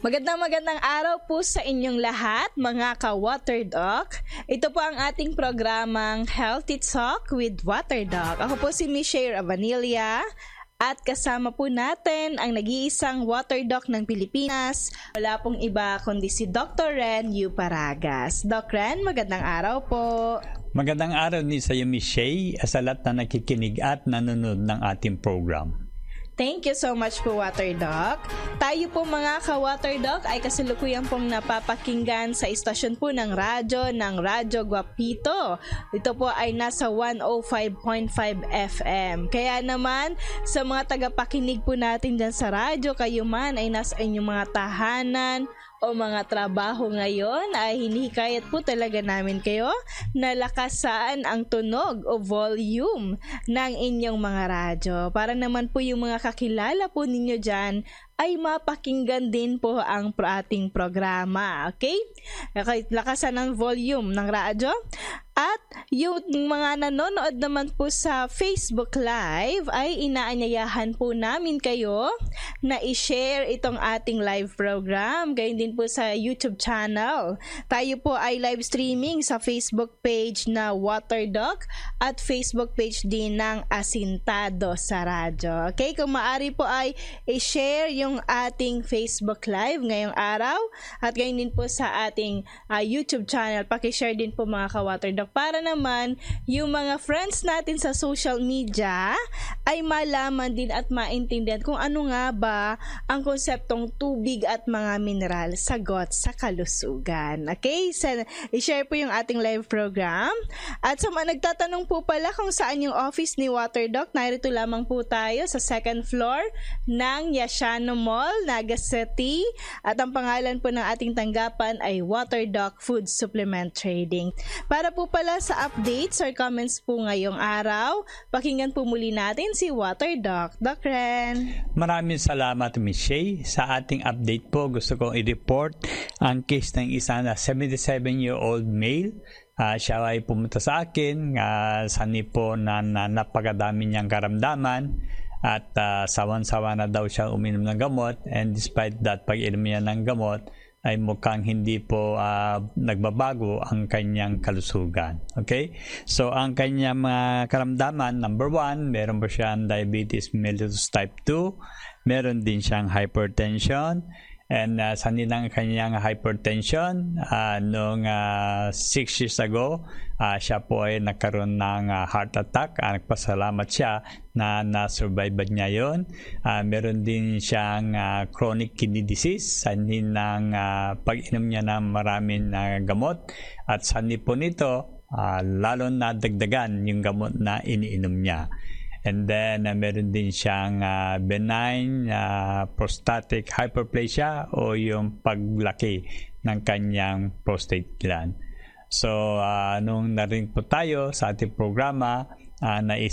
Magandang araw po sa inyong lahat, mga ka-Waterdoc. Ito po ang ating programang Healthy Talk with Waterdoc. Ako po si Michelle Avanilla at kasama po natin ang nag-iisang Waterdoc ng Pilipinas. Wala pong iba kundi si Dr. Ren U. Paragas. Doc Ren, magandang araw po. Magandang araw din sa iyo, Michelle, sa lahat na nakikinig at nanonood ng ating program. Thank you so much po, Waterdoc. Tayo po mga ka-Waterdoc ay kasalukuyan pong napapakinggan sa istasyon po ng Radyo Guapito. Ito po ay nasa 105.5 FM. Kaya naman, sa mga tagapakinig po natin dyan sa radyo, kayo man ay nasa inyong mga tahanan o mga trabaho ngayon, ay hinihikayat po talaga namin kayo na lakasan ang tunog o volume ng inyong mga radyo para naman po yung mga kakilala po ninyo dyan ay mapakinggan din po ang ating programa. Okay? Lakasan ang volume ng radyo. At yung mga nanonood naman po sa Facebook Live ay inaanyayahan po namin kayo na i-share itong ating live program. Gayon din po sa YouTube channel. Tayo po ay live streaming sa Facebook page na Waterdoc at Facebook page din ng Asintado sa Radyo. Okay? Kung maaari po ay i-share yung ating Facebook Live ngayong araw at gayon din po sa ating YouTube channel. Paki-share din po mga ka-Waterdoc para naman yung mga friends natin sa social media ay malaman din at maintindihan kung ano nga ba ang konseptong tubig at mga mineral sagot sa kalusugan. Okay? So, i-share po yung ating live program. At sa mga nagtatanong po pala kung saan yung office ni Waterdoc, narito lamang po tayo sa second floor ng Yashano Mall, Naga City. At ang pangalan po ng ating tanggapan ay Waterdoc Food Supplement Trading. Para po pala sa updates or comments po ngayong araw, pakinggan po muli natin si Waterdoc. Doc Ren. Maraming salamat, Michelle. Sa ating update po, gusto kong i-report ang case ng isa na 77-year-old male. Siya ay pumunta sa akin, sani po na napakadami niyang karamdaman at sawan-sawa na daw siya uminom ng gamot, and despite that, pag-inom niya ng gamot, ay mukhang hindi po nagbabago ang kanyang kalusugan. Okay? So, ang kanyang mga karamdaman, number 1, meron po siyang diabetes mellitus type 2, meron din siyang hypertension, and sanhi ng kanyang hypertension, noong 6 years ago, siya po ay nagkaroon ng heart attack. Nagpasalamat siya na na-survive niya yun. Meron din siyang chronic kidney disease, sanhi ng pag-inom niya ng maraming gamot. At sanhi po nito, lalo na dagdagan yung gamot na iniinom niya. And then, meron din siyang benign prostatic hyperplasia o yung paglaki ng kanyang prostate gland. So, nung narinig po tayo sa ating programa,